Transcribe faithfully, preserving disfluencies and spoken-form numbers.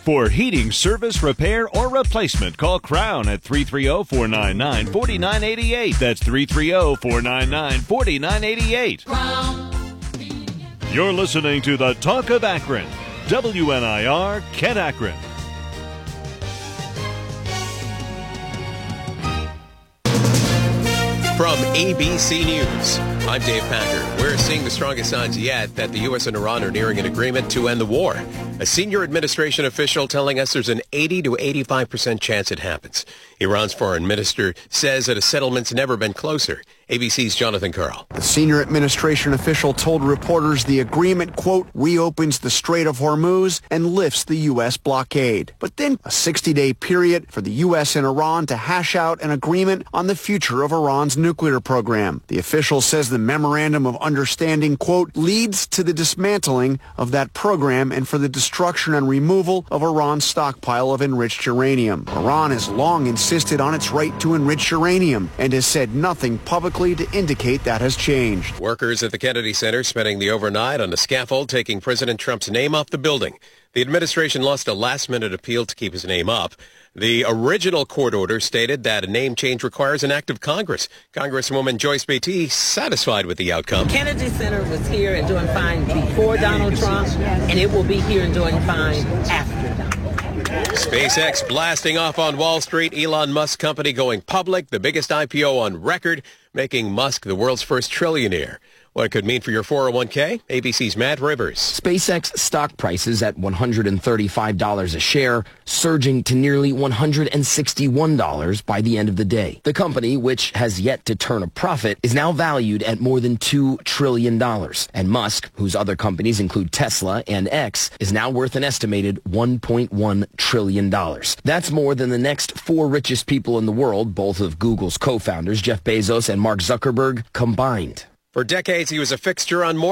For heating service, repair, or replacement, call Crown at three three zero, four nine nine, four nine eight eight. That's three three zero, four nine nine, four nine eight eight. You're listening to the Talk of Akron. W N I R, Kent Akron. From A B C News, I'm Dave Packer. We're seeing the strongest signs yet that the U S and Iran are nearing an agreement to end the war. A senior administration official telling us there's an eighty to eighty-five percent chance it happens. Iran's foreign minister says that a settlement's never been closer. A B C's Jonathan Carl. The senior administration official told reporters the agreement, quote, reopens the Strait of Hormuz and lifts the U S blockade. But then a sixty-day period for the U S and Iran to hash out an agreement on the future of Iran's nuclear program. The official says the memorandum of understanding, quote, leads to the dismantling of that program and for the destruction and removal of Iran's stockpile of enriched uranium. Iran has long insisted on its right to enrich uranium and has said nothing publicly to indicate that has changed. Workers at the Kennedy Center spending the overnight on the scaffold taking President Trump's name off the building. The administration lost a last-minute appeal to keep his name up. The original court order stated that a name change requires an act of Congress. Congresswoman Joyce Beatty satisfied with the outcome. Kennedy Center was here and doing fine before Donald Trump, and it will be here and doing fine after Donald Trump. SpaceX blasting off on Wall Street. Elon Musk's company going public, the biggest I P O on record, making Musk the world's first trillionaire. What it could mean for your four oh one k? A B C's Matt Rivers. SpaceX stock prices at one hundred thirty-five dollars a share, surging to nearly one hundred sixty-one dollars by the end of the day. The company, which has yet to turn a profit, is now valued at more than two trillion dollars. And Musk, whose other companies include Tesla and X, is now worth an estimated one point one trillion dollars. That's more than the next four richest people in the world, both of Google's co-founders, Jeff Bezos and Mark Zuckerberg, combined. For decades, he was a fixture on more